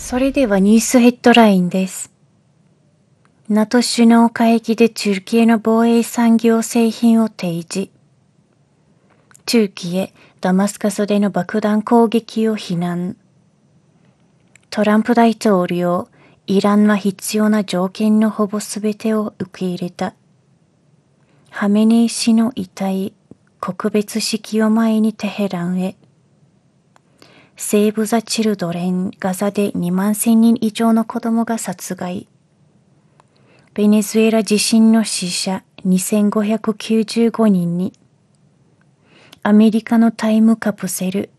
それではニュースヘッドラインです。NATO 首脳会議でトルキエの防衛産業製品を提示。トルキエ、ダマスカスでの爆弾攻撃を非難。トランプ大統領、イランは必要な条件のほぼすべてを受け入れた。ハメネイ師の遺体、告別式を前にテヘランへ。セーブ・ザ・チルドレン、ガザで2万1000人以上の子供が殺害。ベネズエラ地震の死者2595人に。アメリカのタイムカプセル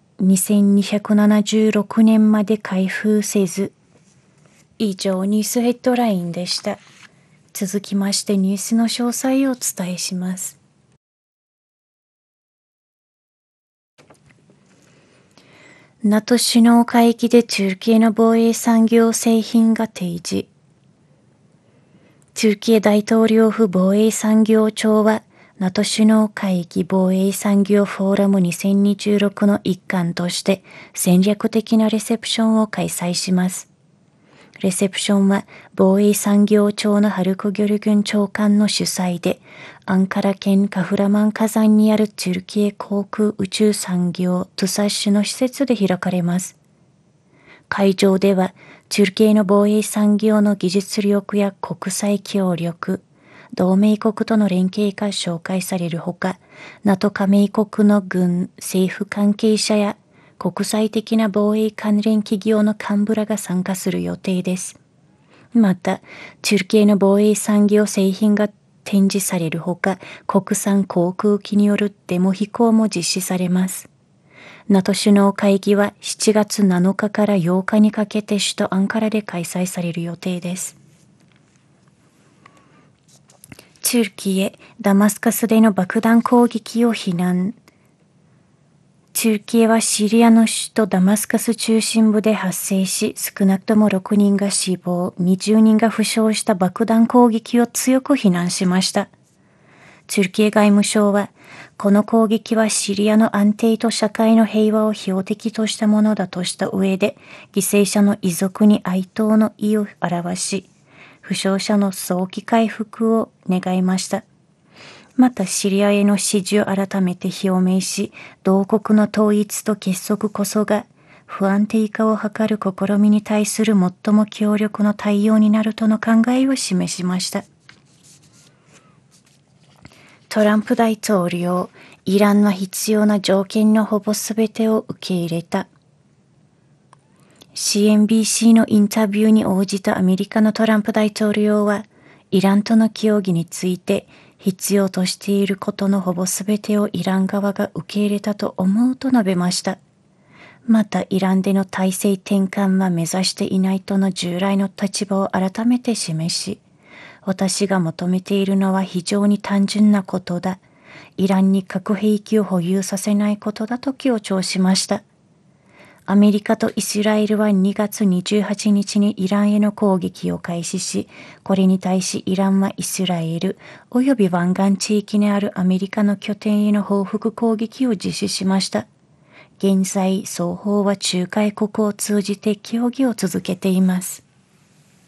2276年まで開封せず。以上ニュースヘッドラインでした。続きましてニュースの詳細をお伝えします。NATO 首脳会議でトルキエの防衛産業製品が提示。トルキエ大統領府防衛産業庁は NATO 首脳会議防衛産業フォーラム2026の一環として戦略的なレセプションを開催します。レセプションは防衛産業庁のハルクギョル軍長官の主催で、アンカラ県カフラマン火山にあるトルキエ航空宇宙産業トゥサッシュの施設で開かれます。会場では、トルキエの防衛産業の技術力や国際協力、同盟国との連携が紹介されるほか、NATO 加盟国の軍、政府関係者や国際的な防衛関連企業の幹部らが参加する予定です。また、トルキエの防衛産業製品が展示されるほか、国産航空機によるデモ飛行も実施されます。NATO 首脳会議は7月7日から8日にかけて首都アンカラで開催される予定です。トルキエ、ダマスカスでの爆弾攻撃を非難。トルキエはシリアの首都ダマスカス中心部で発生し、少なくとも6人が死亡、20人が負傷した爆弾攻撃を強く非難しました。トルキエ外務省は、この攻撃はシリアの安定と社会の平和を標的としたものだとした上で、犠牲者の遺族に哀悼の意を表し、負傷者の早期回復を願いました。またシリアへの支持を改めて表明し、同国の統一と結束こそが不安定化を図る試みに対する最も強力な対応になるとの考えを示しました。トランプ大統領、イランは必要な条件のほぼすべてを受け入れた。CNBC のインタビューに応じたアメリカのトランプ大統領は、イランとの協議について必要としていることのほぼすべてをイラン側が受け入れたと思うと述べました。またイランでの体制転換は目指していないとの従来の立場を改めて示し、私が求めているのは非常に単純なことだ。イランに核兵器を保有させないことだと強調しました。アメリカとイスラエルは2月28日にイランへの攻撃を開始し、これに対しイランはイスラエル及び湾岸地域にあるアメリカの拠点への報復攻撃を実施しました。現在、双方は仲介国を通じて協議を続けています。